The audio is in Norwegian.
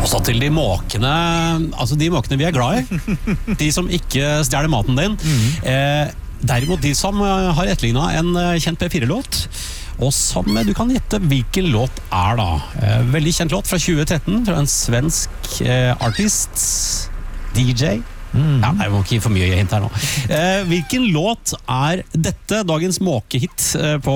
Og så til de måkene, altså de måkene vi er glad i, de som ikke stjeler maten din. Derimot de som har etterlignet en kjent P4-låt, og som du kan gjette hvilken låt er da. Veldig kjent låt fra 2013, fra en svensk artist, DJ. Ja, jeg må ikke gi for mye hint her nå. Hvilken låt er dette, dagens måkehit på